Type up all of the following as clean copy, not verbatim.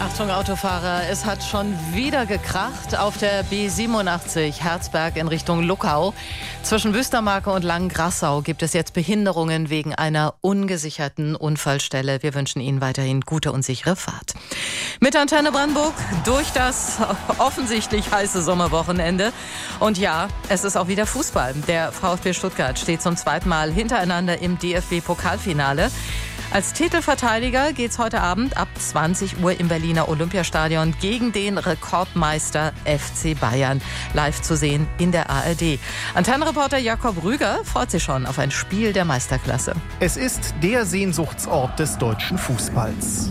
Achtung Autofahrer, es hat schon wieder gekracht auf der B87 Herzberg in Richtung Luckau. Zwischen Wüstermarke und Langengrassau gibt es jetzt Behinderungen wegen einer ungesicherten Unfallstelle. Wir wünschen Ihnen weiterhin gute und sichere Fahrt. Mit Antenne Brandenburg durch das offensichtlich heiße Sommerwochenende. Und ja, es ist auch wieder Fußball. Der VfB Stuttgart steht zum zweiten Mal hintereinander im DFB-Pokalfinale. Als Titelverteidiger geht's heute Abend ab 20 Uhr im Berliner Olympiastadion gegen den Rekordmeister FC Bayern. Live zu sehen in der ARD. Antennenreporter Jakob Rüger freut sich schon auf ein Spiel der Meisterklasse. Es ist der Sehnsuchtsort des deutschen Fußballs.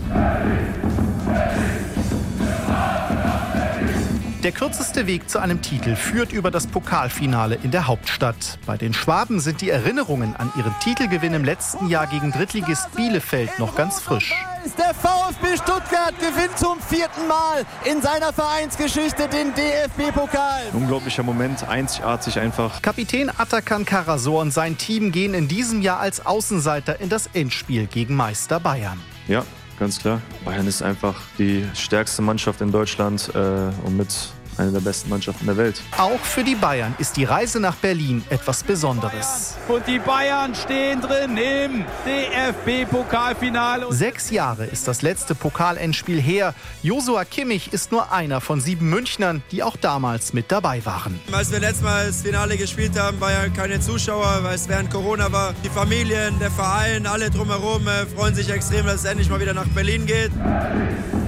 Der kürzeste Weg zu einem Titel führt über das Pokalfinale in der Hauptstadt. Bei den Schwaben sind die Erinnerungen an ihren Titelgewinn im letzten Jahr gegen Drittligist Bielefeld noch ganz frisch. Der VfB Stuttgart gewinnt zum 4. Mal in seiner Vereinsgeschichte den DFB-Pokal. Unglaublicher Moment, einzigartig einfach. Kapitän Atakan Karasor und sein Team gehen in diesem Jahr als Außenseiter in das Endspiel gegen Meister Bayern. Ja, ganz klar. Bayern ist einfach die stärkste Mannschaft in Deutschland und mit einer der besten Mannschaften der Welt. Auch für die Bayern ist die Reise nach Berlin etwas Besonderes. Und die Bayern stehen drin im DFB-Pokalfinale. 6 Jahre ist das letzte Pokalendspiel her. Joshua Kimmich ist nur einer von 7 Münchnern, die auch damals mit dabei waren. Als wir letztes Mal das Finale gespielt haben, war ja keine Zuschauer, weil es während Corona war. Die Familien, der Verein, alle drumherum freuen sich extrem, dass es endlich mal wieder nach Berlin geht.